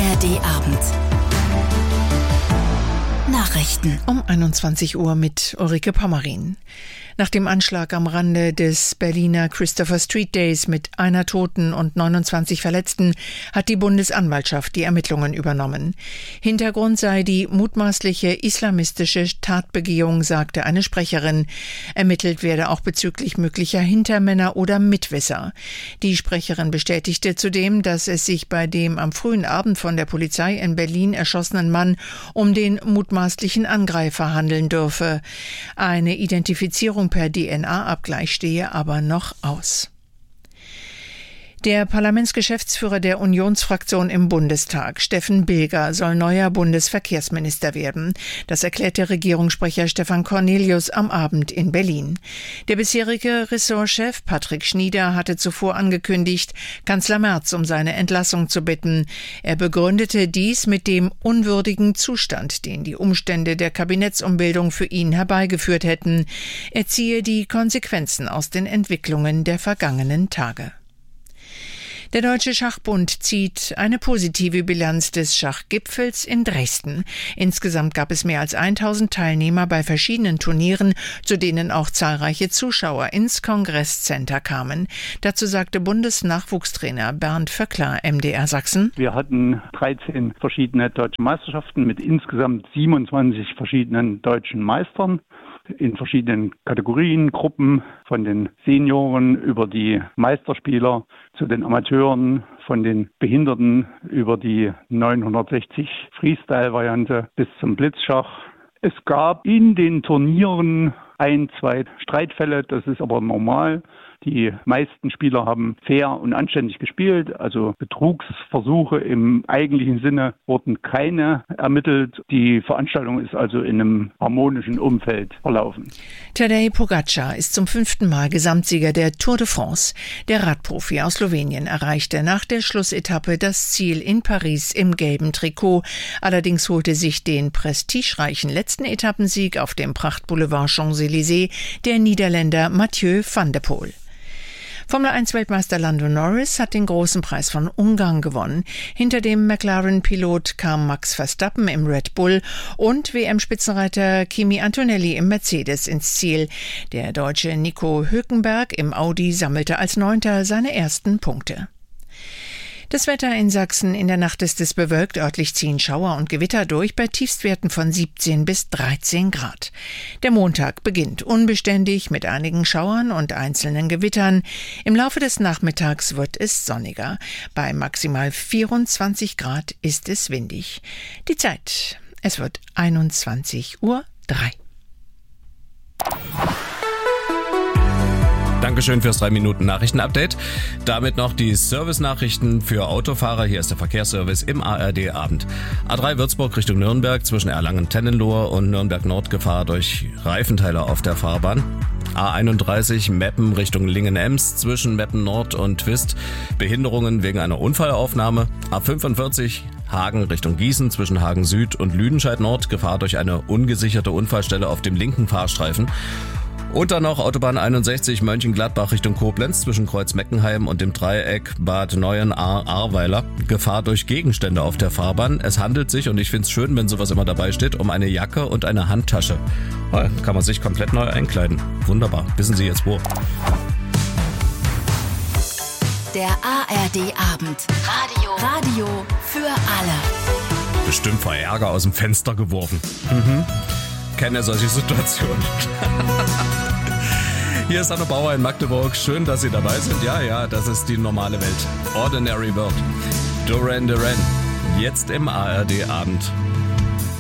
ARD-Abend. Nachrichten um 21 Uhr mit Ulrike Pommerin. Nach dem Anschlag am Rande des Berliner Christopher Street Days mit einer Toten und 29 Verletzten hat die Bundesanwaltschaft die Ermittlungen übernommen. Hintergrund sei die mutmaßliche islamistische Tatbegehung, sagte eine Sprecherin. Ermittelt werde auch bezüglich möglicher Hintermänner oder Mitwisser. Die Sprecherin bestätigte zudem, dass es sich bei dem am frühen Abend von der Polizei in Berlin erschossenen Mann um den mutmaßlichen Angreifer handeln dürfe. Eine Identifizierung per DNA-Abgleich stehe aber noch aus. Der Parlamentsgeschäftsführer der Unionsfraktion im Bundestag, Steffen Bilger, soll neuer Bundesverkehrsminister werden. Das erklärte Regierungssprecher Stefan Cornelius am Abend in Berlin. Der bisherige Ressortchef Patrick Schnieder hatte zuvor angekündigt, Kanzler Merz um seine Entlassung zu bitten. Er begründete dies mit dem unwürdigen Zustand, den die Umstände der Kabinettsumbildung für ihn herbeigeführt hätten. Er ziehe die Konsequenzen aus den Entwicklungen der vergangenen Tage. Der Deutsche Schachbund zieht eine positive Bilanz des Schachgipfels in Dresden. Insgesamt gab es mehr als 1000 Teilnehmer bei verschiedenen Turnieren, zu denen auch zahlreiche Zuschauer ins Kongresscenter kamen. Dazu sagte Bundesnachwuchstrainer Bernd Vöckler, MDR Sachsen: Wir hatten 13 verschiedene deutsche Meisterschaften mit insgesamt 27 verschiedenen deutschen Meistern in verschiedenen Kategorien, Gruppen, von den Senioren über die Meisterspieler zu den Amateuren, von den Behinderten über die 960 Freestyle-Variante bis zum Blitzschach. Es gab in den Turnieren 1-2 Streitfälle, das ist aber normal. Die meisten Spieler haben fair und anständig gespielt, also Betrugsversuche im eigentlichen Sinne wurden keine ermittelt. Die Veranstaltung ist also in einem harmonischen Umfeld verlaufen. Tadej Pogačar ist zum 5. Mal Gesamtsieger der Tour de France. Der Radprofi aus Slowenien erreichte nach der Schlussetappe das Ziel in Paris im gelben Trikot. Allerdings holte sich den prestigereichen letzten Etappensieg auf dem Prachtboulevard Champs-Élysées der Niederländer Mathieu van der Poel. Formel-1-Weltmeister Lando Norris hat den großen Preis von Ungarn gewonnen. Hinter dem McLaren-Pilot kam Max Verstappen im Red Bull und WM-Spitzenreiter Kimi Antonelli im Mercedes ins Ziel. Der Deutsche Nico Hülkenberg im Audi sammelte als 9. seine ersten Punkte. Das Wetter in Sachsen: in der Nacht ist es bewölkt, örtlich ziehen Schauer und Gewitter durch bei Tiefstwerten von 17 bis 13 Grad. Der Montag beginnt unbeständig mit einigen Schauern und einzelnen Gewittern. Im Laufe des Nachmittags wird es sonniger. Bei maximal 24 Grad ist es windig. Die Zeit: es wird 21:03 Uhr. Dankeschön fürs 3-Minuten-Nachrichten-Update. Damit noch die Service-Nachrichten für Autofahrer. Hier ist der Verkehrsservice im ARD-Abend. A3 Würzburg Richtung Nürnberg zwischen Erlangen-Tennenlohe und Nürnberg-Nord Gefahr durch Reifenteile auf der Fahrbahn. A31 Meppen Richtung Lingen-Ems zwischen Meppen Nord und Twist. Behinderungen wegen einer Unfallaufnahme. A45 Hagen Richtung Gießen zwischen Hagen Süd und Lüdenscheid Nord. Gefahr durch eine ungesicherte Unfallstelle auf dem linken Fahrstreifen. Und dann noch Autobahn 61 Mönchengladbach Richtung Koblenz zwischen Kreuz-Meckenheim und dem Dreieck Bad Neuenahr-Ahrweiler. Gefahr durch Gegenstände auf der Fahrbahn. Es handelt sich, und ich finde es schön, wenn sowas immer dabei steht, um eine Jacke und eine Handtasche. Kann man sich komplett neu einkleiden. Wunderbar. Wissen Sie jetzt wo? Der ARD-Abend. Radio für alle. Bestimmt vor Ärger aus dem Fenster geworfen. Kenne solche Situationen. Hier ist Anne Bauer in Magdeburg. Schön, dass Sie dabei sind. Ja, das ist die normale Welt. Ordinary World. Duran Duran. Jetzt im ARD-Abend.